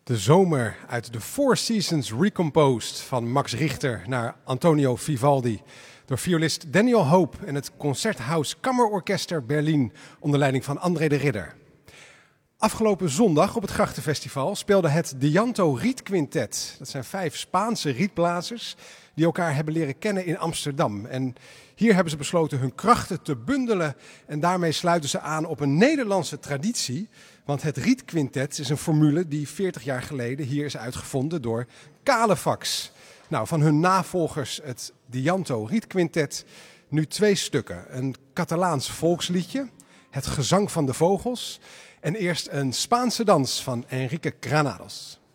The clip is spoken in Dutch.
De zomer uit de Four Seasons Recomposed van Max Richter naar Antonio Vivaldi. Door violist Daniel Hope en het Concerthaus Kammerorchester Berlin onder leiding van André de Ridder. Afgelopen zondag op het Grachtenfestival speelde het Dianto Rietquintet. Dat zijn 5 Spaanse rietblazers die elkaar hebben leren kennen in Amsterdam. En hier hebben ze besloten hun krachten te bundelen en daarmee sluiten ze aan op een Nederlandse traditie. Want het Rietquintet is een formule die 40 jaar geleden hier is uitgevonden door Calefax. Nou, van hun navolgers het Dianto Rietquintet nu 2 stukken. Een Catalaans volksliedje, het Gezang van de Vogels en eerst een Spaanse dans van Enrique Granados.